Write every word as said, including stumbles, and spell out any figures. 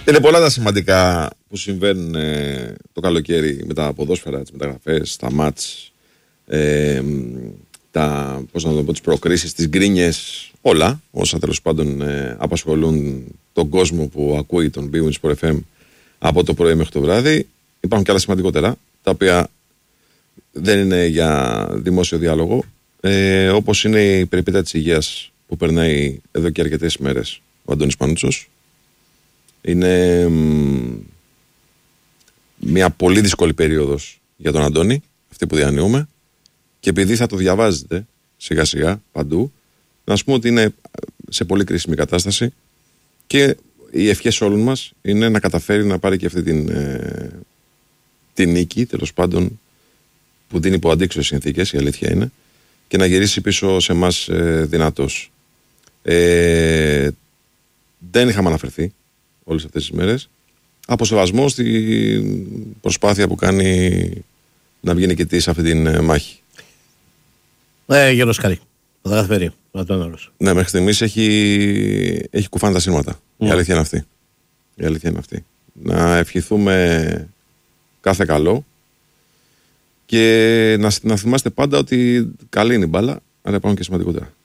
Είναι πολλά τα σημαντικά που συμβαίνουν ε, το καλοκαίρι με τα ποδόσφαιρα, τις μεταγραφές, τα μάτς, ε, τα, πώς να το πω, τις προκρίσεις, τις γκρίνιες, όλα όσα τέλος πάντων ε, απασχολούν τον κόσμο που ακούει τον bwin sport εφ εμ από το πρωί μέχρι το βράδυ. Υπάρχουν και άλλα σημαντικότερα, τα οποία δεν είναι για δημόσιο διάλογο, ε, όπως είναι η περιπέτεια της υγείας που περνάει εδώ και αρκετές ημέρες ο Αντώνης Πανούτσος. Είναι μ, μια πολύ δύσκολη περίοδος για τον Αντώνη, αυτή που διανύουμε, και επειδή θα το διαβάζετε σιγά σιγά παντού, να σου πούμε ότι είναι σε πολύ κρίσιμη κατάσταση και οι ευχές όλων μας είναι να καταφέρει να πάρει και αυτή την, ε, την νίκη, τέλος πάντων, που δίνει υπό αντίξωες συνθήκες, η αλήθεια είναι, και να γυρίσει πίσω σε εμάς ε, δυνατός. Ε, δεν είχαμε αναφερθεί όλες αυτές τις μέρες. Από σεβασμό στην προσπάθεια που κάνει να βγει νικητής σε αυτή την ε, μάχη. Ε, Γιώργος Καρή. Θα τα καταφέρει. Ναι, μέχρι στιγμής έχει, έχει κουφάνει τα σύρματα. Mm. Η αλήθεια είναι αυτή. Η αλήθεια είναι αυτή. Να ευχηθούμε κάθε καλό και να, να θυμάστε πάντα ότι καλή είναι η μπάλα, αλλά υπάρχουν και σημαντικότερα.